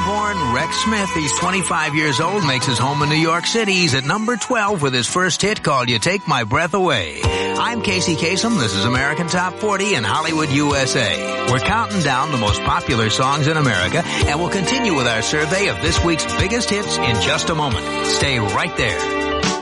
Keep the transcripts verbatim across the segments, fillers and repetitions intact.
Melbourne, Rex Smith. He's twenty-five years old, makes his home in New York City. He's at number twelve with his first hit called You Take My Breath Away. I'm Casey Kasem. This is American Top forty in Hollywood, U S A. We're counting down the most popular songs in America, and we'll continue with our survey of this week's biggest hits in just a moment. Stay right there.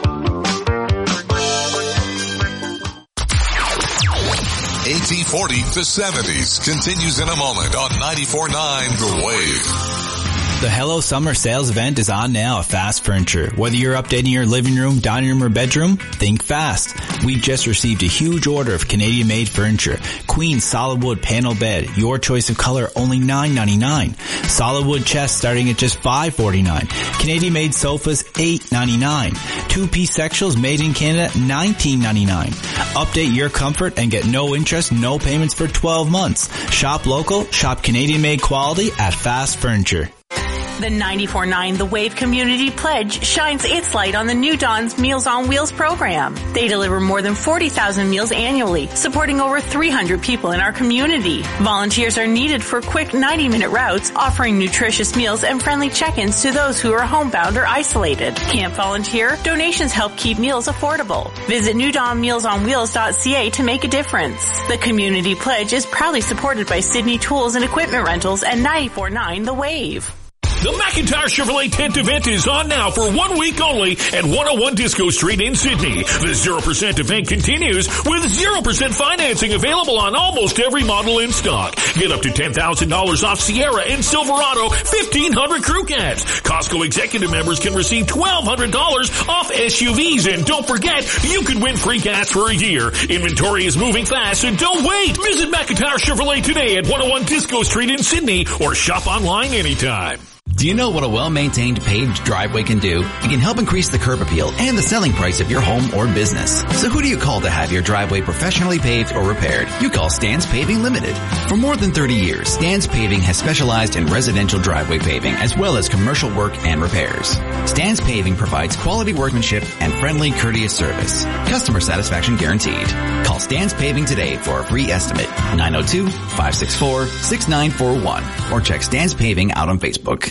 A T forty, the seventies, continues in a moment on ninety-four point nine The Wave. The Hello Summer sales event is on now at Fast Furniture. Whether you're updating your living room, dining room, or bedroom, think fast. We just received a huge order of Canadian-made furniture. Queen solid wood panel bed, your choice of color, only nine ninety-nine. Solid wood chest starting at just five forty-nine. Canadian-made sofas, eight ninety-nine. Two-piece sectionals made in Canada, nineteen ninety-nine. Update your comfort and get no interest, no payments for twelve months. Shop local, shop Canadian-made quality at Fast Furniture. The ninety-four point nine The Wave Community Pledge shines its light on the New Dawn's Meals on Wheels program. They deliver more than forty thousand meals annually, supporting over three hundred people in our community. Volunteers are needed for quick ninety-minute routes, offering nutritious meals and friendly check-ins to those who are homebound or isolated. Can't volunteer? Donations help keep meals affordable. Visit new dawn meals on wheels dot c a to make a difference. The Community Pledge is proudly supported by Sydney Tools and Equipment Rentals and ninety-four point nine The Wave. The McIntyre Chevrolet tent event is on now for one week only at one oh one Disco Street in Sydney. The zero percent event continues with zero percent financing available on almost every model in stock. Get up to ten thousand dollars off Sierra and Silverado fifteen hundred Crew Cabs. Costco executive members can receive twelve hundred dollars off S U Vs. And don't forget, you can win free gas for a year. Inventory is moving fast, and don't wait. Visit McIntyre Chevrolet today at one oh one Disco Street in Sydney or shop online anytime. Do you know what a well-maintained paved driveway can do? It can help increase the curb appeal and the selling price of your home or business. So who do you call to have your driveway professionally paved or repaired? You call Stan's Paving Limited. For more than thirty years, Stan's Paving has specialized in residential driveway paving as well as commercial work and repairs. Stan's Paving provides quality workmanship and friendly, courteous service. Customer satisfaction guaranteed. Call Stan's Paving today for a free estimate. nine oh two, five six four, six nine four one or check Stan's Paving out on Facebook.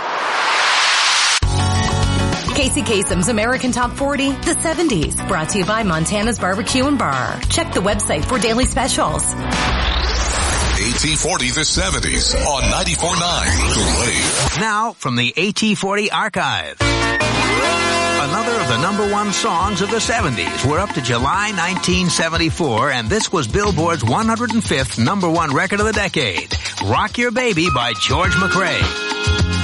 Casey Kasem's American Top forty, the seventies, brought to you by Montana's Barbecue and Bar. Check the website for daily specials. A T forty, the seventies on ninety-four point nine The Wave. Now, from the A T forty archives. Another of the number one songs of the seventies. We're up to July nineteen seventy-four, and this was Billboard's one hundred fifth number one record of the decade. Rock Your Baby by George McRae.